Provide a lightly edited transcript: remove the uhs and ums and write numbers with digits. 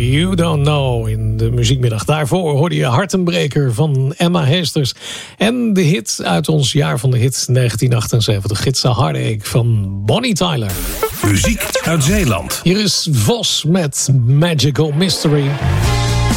You Don't Know in de muziekmiddag. Daarvoor hoorde je Hartenbreker van Emma Heesters. En de hit uit ons jaar van de hit 1978. It's a Heartache van Bonnie Tyler. Muziek uit Zeeland. Hier is Vos met Magical Mystery.